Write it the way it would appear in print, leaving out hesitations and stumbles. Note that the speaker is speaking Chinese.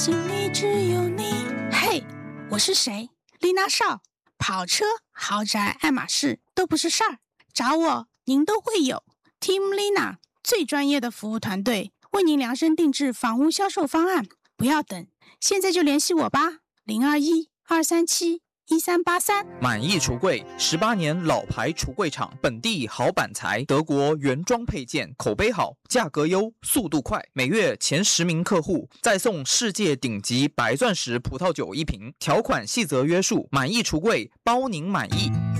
心里只有你。嘿，我是谁？丽娜少。跑车、豪宅、爱马仕都不是事儿，找我您都会有。Team Lina 最专业的服务团队，为您量身定制房屋销售方案。不要等，现在就联系我吧，021-237-1383。 满意橱柜，18年老牌橱柜厂，本地好板材，德国原装配件，口碑好，价格优，速度快，每月前10名客户再送世界顶级白钻石葡萄酒1瓶，条款细则约束。满意橱柜，包您满意。